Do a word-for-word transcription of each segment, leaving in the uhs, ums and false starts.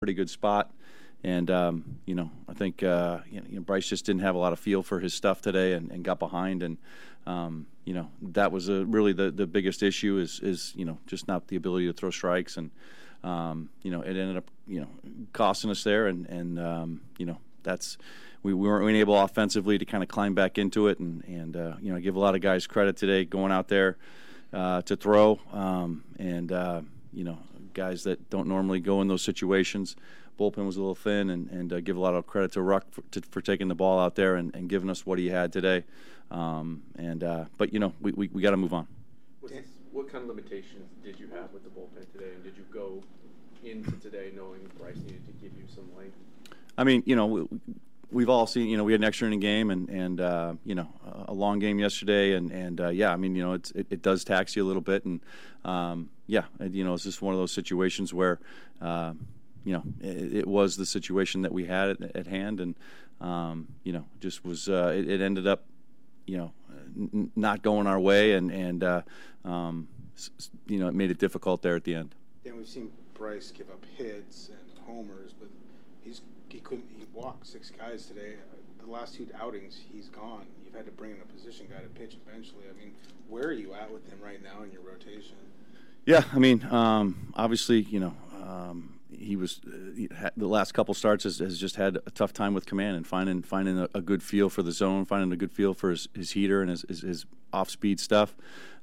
pretty good spot. And, um, you know, I think uh, you know, Bryce just didn't have a lot of feel for his stuff today and, and got behind. And, um, you know, that was a, really the, the biggest issue is, is, you know, just not the ability to throw strikes. And, um, you know, it ended up, you know, costing us there. And, and um, you know, that's we, we weren't able offensively to kind of climb back into it. And, and uh, you know, I give a lot of guys credit today going out there uh, to throw. Um, and, uh, you know, guys that don't normally go in those situations. Bullpen was a little thin, and, and uh, give a lot of credit to Ruck for, to, for taking the ball out there and, and giving us what he had today. Um, and uh, but you know we we, we got to move on. What's this, what kind of limitations did you have with the bullpen today, and did you go into today knowing Bryce needed to give you some length? I mean, you know, we, we've all seen. You know, we had an extra inning game, and and uh, you know a long game yesterday, and and uh, yeah, I mean, you know, it's, it it does tax you a little bit, and um, yeah, you know, it's just one of those situations where. Uh, You know, it, it was the situation that we had at, at hand, and um, you know, just was. Uh, it, it ended up, you know, n- not going our way, and and uh, um, s- you know, it made it difficult there at the end. Yeah, we've seen Bryce give up hits and homers, but he's he couldn't. He walked six guys today. The last two outings, he's gone. You've had to bring in a position guy to pitch eventually. I mean, where are you at with him right now in your rotation? Yeah, I mean, um, obviously, you know. Um, He was uh, the last couple starts has, has just had a tough time with command and finding finding a, a good feel for the zone, finding a good feel for his, his heater and his, his, his off speed stuff.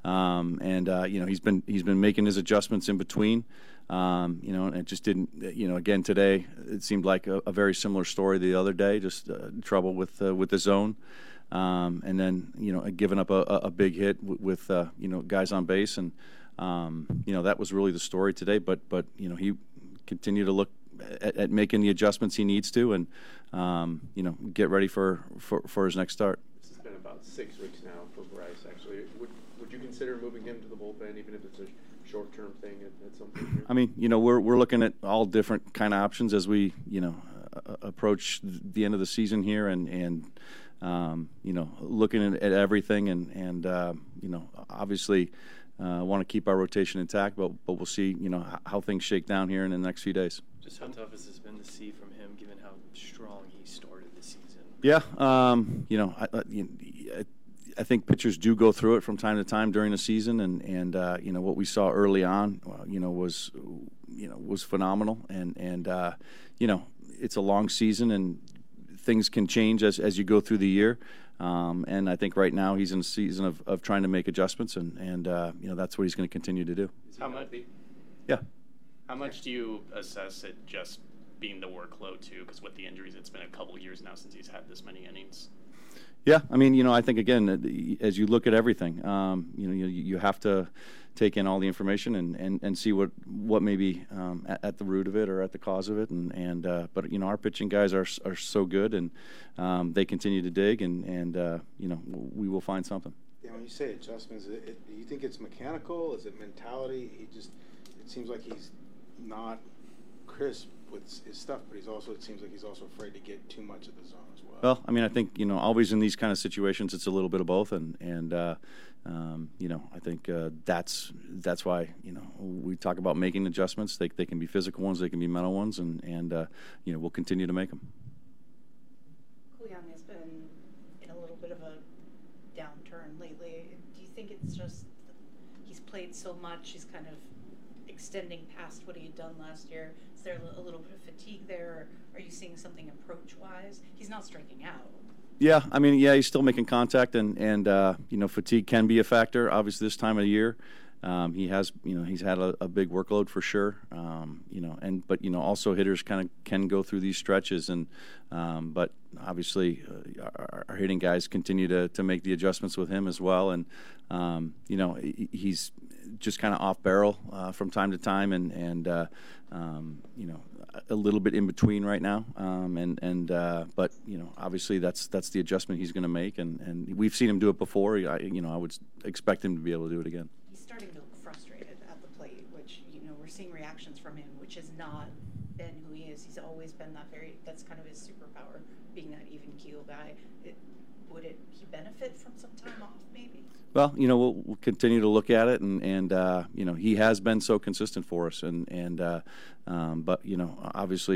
Um, and uh, you know he's been he's been making his adjustments in between. Um, you know, and it just didn't. You know, again today it seemed like a, a very similar story the other day. Just uh, trouble with uh, with the zone, um, and then you know giving up a, a big hit w- with uh, you know guys on base, and um, you know that was really the story today. But but you know he. Continue to look at, at making the adjustments he needs to, and um, you know, get ready for, for, for his next start. This has been about six weeks now for Bryce. Actually, would would you consider moving him to the bullpen, even if it's a short-term thing at, at some point here? I mean, you know, we're we're looking at all different kind of options as we you know uh, approach the end of the season here, and and um, you know, looking at, at everything, and and uh, you know, obviously. Uh, want to keep our rotation intact, but but we'll see, you know, h- how things shake down here in the next few days. Just how tough has this been to see from him, given how strong he started the season? Yeah, um, you know, I, I, I think pitchers do go through it from time to time during the season, and and uh, you know what we saw early on, uh, you know, was you know was phenomenal, and and uh, you know it's a long season, and things can change as as you go through the year. Um, and I think right now he's in a season of, of trying to make adjustments, and, and uh, you know that's what he's going to continue to do. How much? Yeah. How much do you assess it just being the workload too? Because with the injuries, it's been a couple of years now since he's had this many innings. Yeah, I mean, you know, I think again, as you look at everything, um, you know, you, you have to take in all the information and, and, and see what what may be um, at, at the root of it or at the cause of it, and and uh, but you know, our pitching guys are are so good, and um, they continue to dig, and and uh, you know, we will find something. Yeah, when you say adjustments, it, it, do you think it's mechanical? Is it mentality? He just it seems like he's not crisp with his stuff, but he's also it seems like he's also afraid to get too much of the zone as well. Well, I mean, I think you know, always in these kind of situations, it's a little bit of both, and and uh, um, you know, I think uh, that's that's why you know we talk about making adjustments. They they can be physical ones, they can be mental ones, and and uh, you know, we'll continue to make them. Cole Young has been in a little bit of a downturn lately. Do you think it's just he's played so much, he's kind of extending past what he had done last year? Is there a little bit of fatigue there? Or are you seeing something approach-wise? He's not striking out. Yeah, I mean, yeah, he's still making contact, and and uh, you know, fatigue can be a factor. Obviously, this time of year, um, he has, you know, he's had a, a big workload for sure. Um, you know, and but you know, also hitters kind of can go through these stretches, and um, but obviously, uh, our, our hitting guys continue to to make the adjustments with him as well, and um, you know, he, he's just kind of off barrel uh, from time to time, and and uh, um, you know, a little bit in between right now, um, and and uh, but you know, obviously that's that's the adjustment he's going to make, and, and we've seen him do it before. I, you know, I would expect him to be able to do it again. He's starting to look frustrated at the plate, which you know we're seeing reactions from him, which has not been who he is. He's always been that very. That's kind of his superpower, being that even keel guy. It, would it he benefit from some time off, maybe? Well, you know, we'll, we'll continue to look at it, and and uh, you know, he has been so consistent for us, and and uh, um, but you know, obviously.